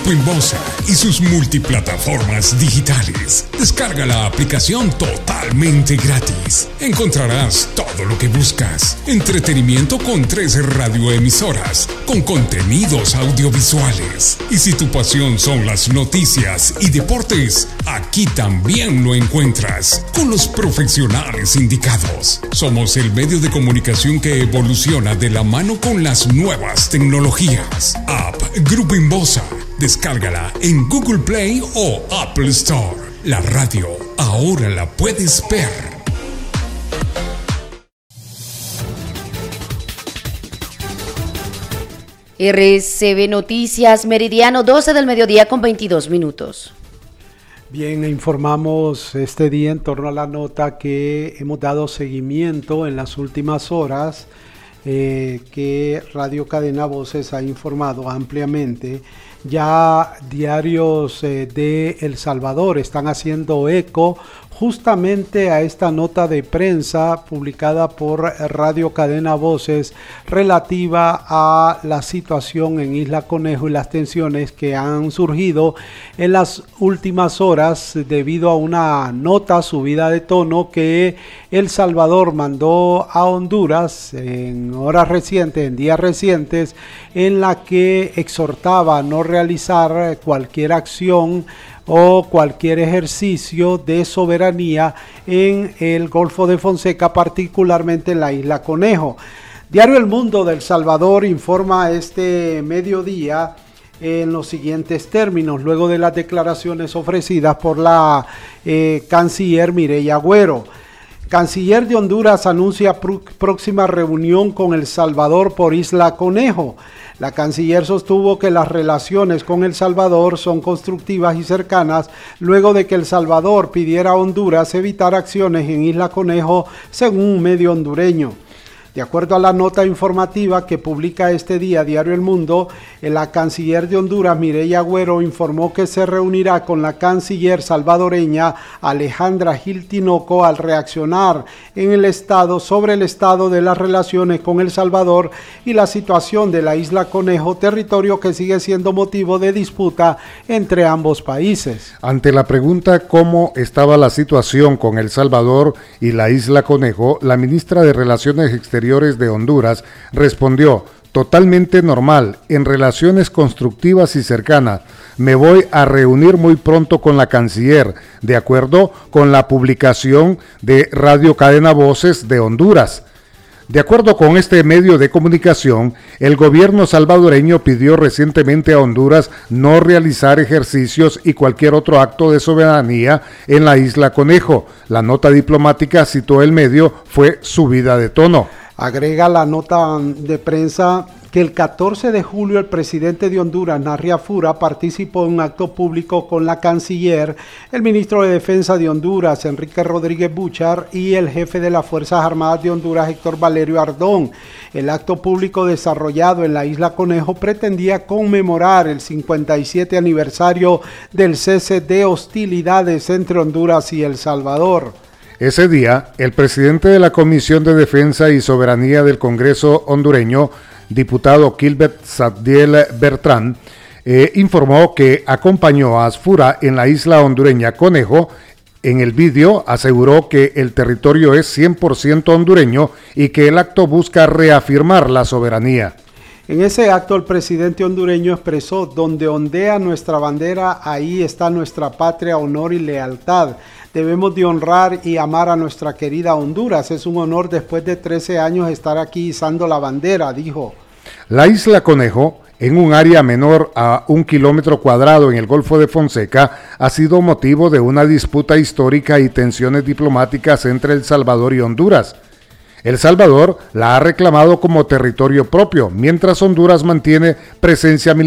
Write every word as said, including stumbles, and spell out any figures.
Grupo Inbosa y sus multiplataformas digitales. Descarga la aplicación totalmente gratis. Encontrarás todo lo que buscas. Entretenimiento con tres radioemisoras, con contenidos audiovisuales. Y si tu pasión son las noticias y deportes, aquí también lo encuentras, con los profesionales indicados. Somos el medio de comunicación que evoluciona de la mano con las nuevas tecnologías. App Grupo Inbosa. Descárgala en Google Play o Apple Store. La radio ahora la puedes ver. R C B Noticias, meridiano doce del mediodía con veintidós minutos. Bien, informamos este día en torno a la nota que hemos dado seguimiento en las últimas horas, eh, que Radio Cadena Voces ha informado ampliamente. Ya diarios eh, de El Salvador están haciendo eco justamente a esta nota de prensa publicada por Radio Cadena Voces relativa a la situación en Isla Conejo y las tensiones que han surgido en las últimas horas debido a una nota subida de tono que El Salvador mandó a Honduras en horas recientes, en días recientes, en la que exhortaba a no realizar cualquier acción o cualquier ejercicio de soberanía en el Golfo de Fonseca, particularmente en la Isla Conejo. Diario El Mundo de El Salvador informa este mediodía en los siguientes términos, luego de las declaraciones ofrecidas por la eh, canciller Mireya Agüero. Canciller de Honduras anuncia pr- próxima reunión con El Salvador por Isla Conejo. La canciller sostuvo que las relaciones con El Salvador son constructivas y cercanas luego de que El Salvador pidiera a Honduras evitar acciones en Isla Conejo, según un medio hondureño. De acuerdo a la nota informativa que publica este día Diario El Mundo, la canciller de Honduras, Mireya Agüero, informó que se reunirá con la canciller salvadoreña Alejandra Gil Tinoco al reaccionar en el estado sobre el estado de las relaciones con El Salvador y la situación de la Isla Conejo, territorio que sigue siendo motivo de disputa entre ambos países. Ante la pregunta cómo estaba la situación con El Salvador y la Isla Conejo, la ministra de Relaciones Exteriores de Honduras respondió: totalmente normal, en relaciones constructivas y cercanas. Me voy a reunir muy pronto con la canciller, de acuerdo con la publicación de Radio Cadena Voces de Honduras. De acuerdo con este medio de comunicación, el gobierno salvadoreño pidió recientemente a Honduras no realizar ejercicios y cualquier otro acto de soberanía en la Isla Conejo. La nota diplomática, citó el medio, fue subida de tono. Agrega la nota de prensa que el catorce de julio el presidente de Honduras, Narria Fura, participó en un acto público con la canciller, el ministro de Defensa de Honduras, Enrique Rodríguez Buchar, y el jefe de las Fuerzas Armadas de Honduras, Héctor Valerio Ardón. El acto público desarrollado en la Isla Conejo pretendía conmemorar el cincuenta y siete aniversario del cese de hostilidades entre Honduras y El Salvador. Ese día, el presidente de la Comisión de Defensa y Soberanía del Congreso hondureño, diputado Gilbert Sadiel Bertrán, eh, informó que acompañó a Asfura en la isla hondureña Conejo. En el vídeo aseguró que el territorio es cien por ciento hondureño y que el acto busca reafirmar la soberanía. En ese acto el presidente hondureño expresó: donde ondea nuestra bandera, ahí está nuestra patria, honor y lealtad. Debemos de honrar y amar a nuestra querida Honduras. Es un honor después de trece años estar aquí izando la bandera, dijo. La Isla Conejo, en un área menor a un kilómetro cuadrado en el Golfo de Fonseca, ha sido motivo de una disputa histórica y tensiones diplomáticas entre El Salvador y Honduras. El Salvador la ha reclamado como territorio propio, mientras Honduras mantiene presencia militar